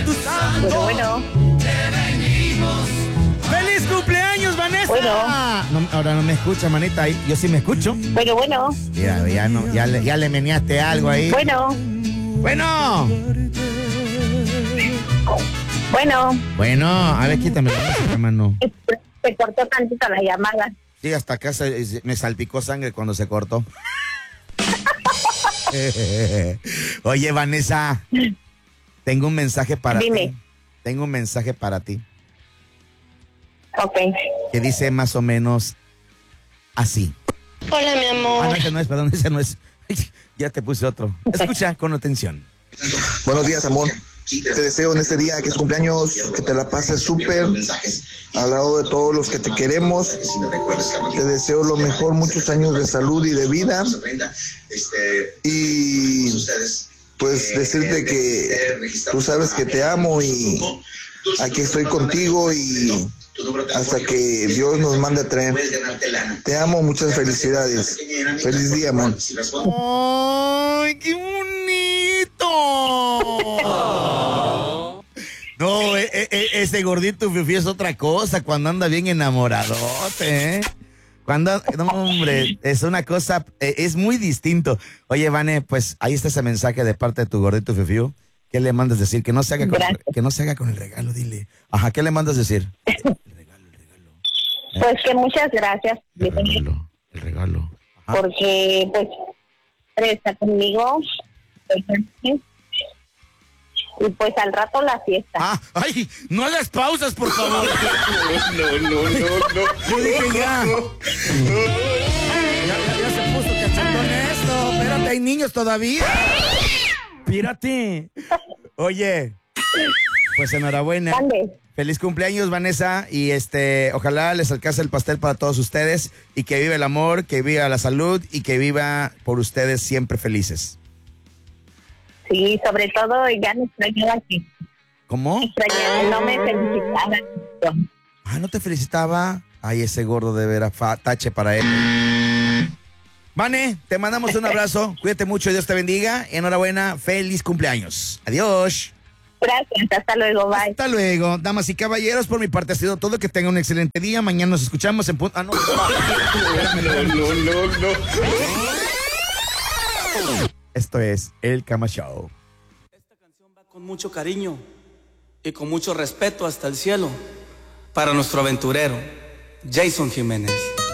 Espíritu Santo. Bueno. ¡Feliz cumpleaños, Vanessa! Bueno. No, ahora no me escucha, manita. Yo sí me escucho. Bueno. Mira, ya le meneaste algo ahí. Bueno. Bueno. Bueno. A ver, quítame la música, mano. Se cortó tantito la llamada. Sí, hasta acá me salpicó sangre cuando se cortó. Oye, Vanessa, tengo un mensaje para Dime. ti. Tengo un mensaje para ti. Ok. Que dice más o menos así. Hola, mi amor. Ah, no, ese no es, perdón, ese no es. Ya te puse otro. Escucha con atención. Buenos días, amor. Te deseo en este día que es cumpleaños, que te la pases súper al lado de todos los que te queremos. Te deseo lo mejor, muchos años de salud y de vida. Y pues decirte que tú sabes que te amo y aquí estoy contigo y hasta que Dios nos mande a traer. Te amo, muchas felicidades. Feliz día, amor. ¡Ay, qué bonito! No, ese gordito fifi es otra cosa cuando anda bien enamoradote, ¿eh? No, hombre, es una cosa, es muy distinto. Oye, Vane, pues ahí está ese mensaje de parte de tu gordito fifi. ¿Qué le mandas decir? Que no se haga con el regalo, dile. Ajá, ¿qué le mandas decir? El regalo. Pues que muchas gracias. El regalo. Ajá. Porque, pues, está conmigo. Y pues al rato la fiesta. ¡Ay! ¡No hagas pausas, por favor! No. Yo dije ya. Ya se puso cachetón esto. Espérate, hay niños todavía. Espérate. Oye, pues enhorabuena. ¿Dónde? Feliz cumpleaños, Vanessa, y ojalá les alcance el pastel para todos ustedes y que viva el amor, que viva la salud y que viva por ustedes siempre felices. Sí, sobre todo ya me extrañaba aquí. ¿Cómo? No me felicitaba. ¿No te felicitaba? Ay, ese gordo de veras, tache para él. Vane, te mandamos un abrazo, cuídate mucho, Dios te bendiga, enhorabuena, feliz cumpleaños. Adiós. Gracias, hasta luego, bye. Hasta luego, damas y caballeros, por mi parte ha sido todo, que tengan un excelente día, mañana nos escuchamos en punto... No. Esto es El Cama Show. Esta canción va con mucho cariño y con mucho respeto hasta el cielo para nuestro aventurero, Jason Jiménez.